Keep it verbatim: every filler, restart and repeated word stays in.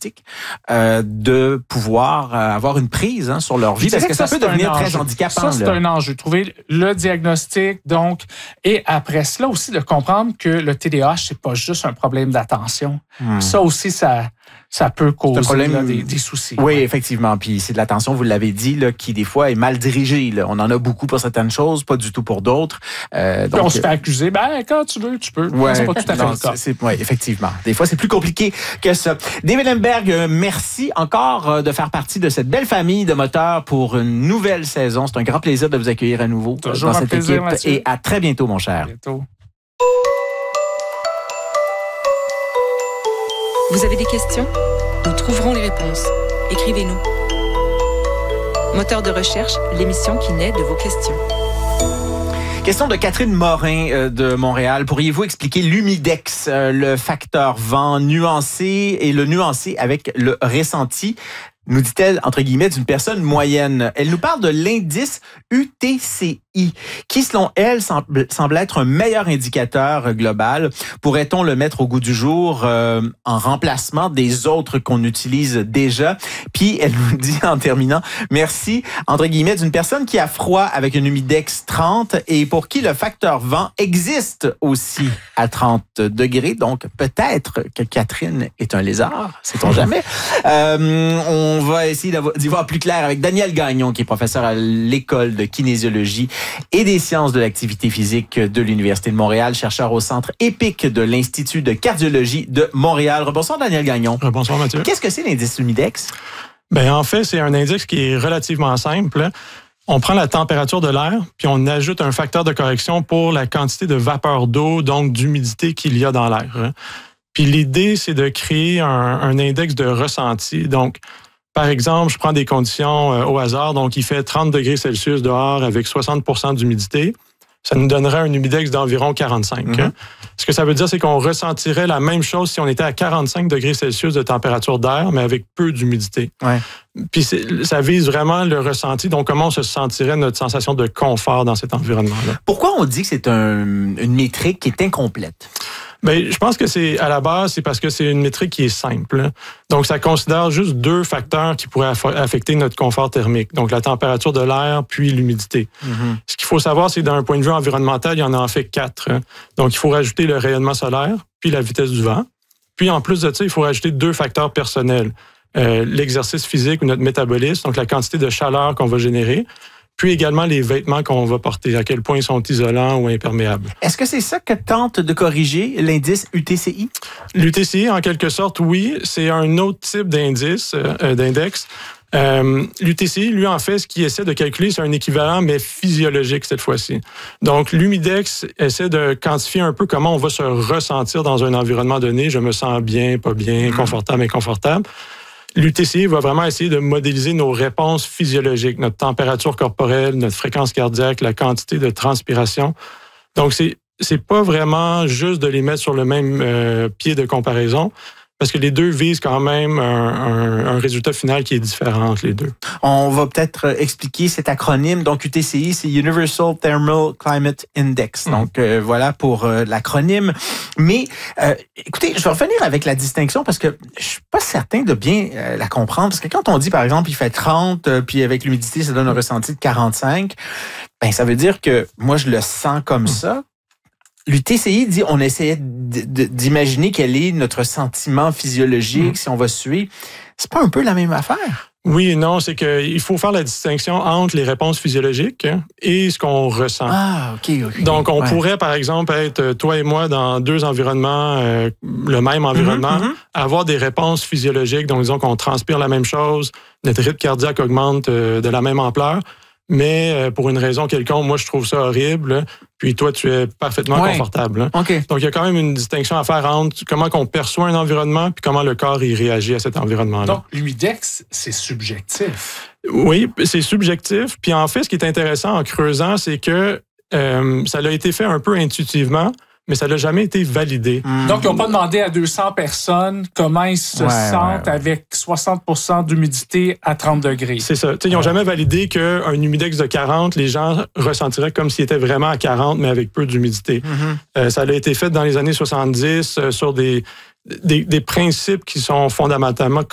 diagnostic, euh, de pouvoir euh, avoir une prise hein, sur leur vie, parce que, que ça, ça peut devenir très handicapant. Ça, c'est là. un enjeu. Trouver le diagnostic, donc, et après cela aussi, de comprendre que le T D A H, c'est pas juste un problème d'attention. Hmm. Ça aussi, ça... ça peut causer problème, là, des, des soucis. Oui, ouais. effectivement. Puis c'est de l'attention, vous l'avez dit, là, qui des fois est mal dirigée. Là. On en a beaucoup pour certaines choses, pas du tout pour d'autres. Euh, donc, on se fait accuser. Ben, quand tu veux, tu peux. Ouais, c'est pas tout à fait non, le cas. Oui, effectivement. Des fois, c'est plus compliqué que ça. David Lemberg, merci encore de faire partie de cette belle famille de moteurs pour une nouvelle saison. C'est un grand plaisir de vous accueillir à nouveau Toujours dans cette plaisir, équipe. Mathieu. Et à très bientôt, mon cher. À bientôt. Vous avez des questions? Nous trouverons les réponses. Écrivez-nous. Moteur de recherche, l'émission qui naît de vos questions. Question de Catherine Morin euh, de Montréal. Pourriez-vous expliquer l'humidex, euh, le facteur vent nuancé et le nuancé avec le ressenti? Nous dit-elle, entre guillemets, d'une personne moyenne. Elle nous parle de l'indice U T C I, qui, selon elle, semble, semble être un meilleur indicateur global. Pourrait-on le mettre au goût du jour euh, en remplacement des autres qu'on utilise déjà? Puis, elle nous dit, en terminant, merci, entre guillemets, d'une personne qui a froid avec une humidex trente et pour qui le facteur vent existe aussi à trente degrés. Donc, peut-être que Catherine est un lézard, sait-on jamais. Euh, on On va essayer d'y voir plus clair avec Daniel Gagnon, qui est professeur à l'École de kinésiologie et des sciences de l'activité physique de l'Université de Montréal, chercheur au Centre EPIC de l'Institut de cardiologie de Montréal. Bonsoir, Daniel Gagnon. Bonsoir, Mathieu. Qu'est-ce que c'est l'indice humidex? Ben, en fait, c'est un indice qui est relativement simple. On prend la température de l'air, puis on ajoute un facteur de correction pour la quantité de vapeur d'eau, donc d'humidité qu'il y a dans l'air. Puis l'idée, c'est de créer un, un index de ressenti. Donc, par exemple, je prends des conditions euh, au hasard, donc il fait trente degrés Celsius dehors avec soixante pour cent d'humidité. Ça nous donnerait un humidex d'environ quarante-cinq. Mm-hmm. Hein? Ce que ça veut dire, c'est qu'on ressentirait la même chose si on était à quarante-cinq degrés Celsius de température d'air, mais avec peu d'humidité. Ouais. Puis c'est, ça vise vraiment le ressenti, donc comment on se sentirait notre sensation de confort dans cet environnement-là. Pourquoi on dit que c'est un, une métrique qui est incomplète? Bien, je pense que c'est à la base, c'est parce que c'est une métrique qui est simple. Donc, ça considère juste deux facteurs qui pourraient affecter notre confort thermique. Donc, la température de l'air puis l'humidité. Mm-hmm. Ce qu'il faut savoir, c'est que d'un point de vue environnemental, il y en a en fait quatre. Donc, il faut rajouter le rayonnement solaire puis la vitesse du vent. Puis, en plus de ça, il faut rajouter deux facteurs personnels. Euh, l'exercice physique ou notre métabolisme, donc la quantité de chaleur qu'on va générer, puis également les vêtements qu'on va porter, à quel point ils sont isolants ou imperméables. Est-ce que c'est ça que tente de corriger l'indice U T C I? L'U T C I, en quelque sorte, oui. C'est un autre type d'indice, euh, d'index. Euh, L'U T C I, lui, en fait, ce qu'il essaie de calculer, c'est un équivalent, mais physiologique cette fois-ci. Donc, l'humidex essaie de quantifier un peu comment on va se ressentir dans un environnement donné. Je me sens bien, pas bien, confortable, inconfortable. L'U T C I va vraiment essayer de modéliser nos réponses physiologiques, notre température corporelle, notre fréquence cardiaque, la quantité de transpiration. Donc, c'est c'est pas vraiment juste de les mettre sur le même euh, pied de comparaison, parce que les deux visent quand même un, un, un résultat final qui est différent entre les deux. On va peut-être expliquer cet acronyme. Donc, U T C I, c'est Universal Thermal Climate Index. Mmh. Donc, euh, voilà pour euh, l'acronyme. Mais, euh, écoutez, je vais revenir avec la distinction parce que je suis pas certain de bien euh, la comprendre. Parce que quand on dit, par exemple, il fait trente, euh, puis avec l'humidité, ça donne un ressenti de quarante-cinq, ben ça veut dire que moi, je le sens comme mmh. ça. L'U T C I dit on essayait d'imaginer quel est notre sentiment physiologique mmh. si on va suer. C'est pas un peu la même affaire? Oui et non, c'est qu'il faut faire la distinction entre les réponses physiologiques et ce qu'on ressent. Ah, OK, OK. Donc, on ouais. pourrait, par exemple, être toi et moi dans deux environnements, euh, le même environnement, mm-hmm. avoir des réponses physiologiques. Donc, disons qu'on transpire la même chose, notre rythme cardiaque augmente euh, de la même ampleur, mais euh, pour une raison quelconque, moi, je trouve ça horrible. Puis toi, tu es parfaitement ouais. confortable. Okay. Donc, il y a quand même une distinction à faire entre comment on perçoit un environnement puis comment le corps y réagit à cet environnement-là. Donc, l'humidex, c'est subjectif. Oui, c'est subjectif. Puis en fait, ce qui est intéressant en creusant, c'est que euh, ça a été fait un peu intuitivement, mais ça n'a jamais été validé. Mmh. Donc, ils n'ont pas demandé à deux cents personnes comment ils se ouais, sentent ouais, ouais. avec soixante pour cent d'humidité à trente degrés. C'est ça. T'sais, ils n'ont ouais. jamais validé qu'un humidex de quarante, les gens ressentiraient comme s'ils étaient vraiment à quarante, mais avec peu d'humidité. Mmh. Euh, ça a été fait dans les années soixante-dix euh, sur des, des, des principes qui sont fondamentalement